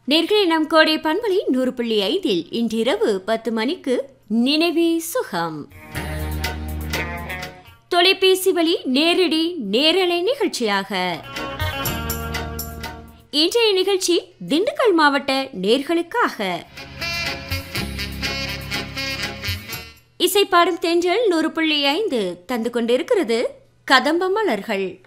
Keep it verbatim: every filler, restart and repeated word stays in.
நேர்களே, நம் கோடை பண்பலை நூறு புள்ளி ஐந்தில் இன்றிரவு பத்து மணிக்கு நினைவே சுகம் தொலைபேசி வழி நேரடி நேரலை நிகழ்ச்சியாக. இன்றைய நிகழ்ச்சி திண்டுக்கல் மாவட்ட நேர்களுக்காக. இசைப்பாடும் தென்றல் நூறு புள்ளி ஐந்து தந்து கொண்டிருக்கிறது கதம்ப மலர்கள்.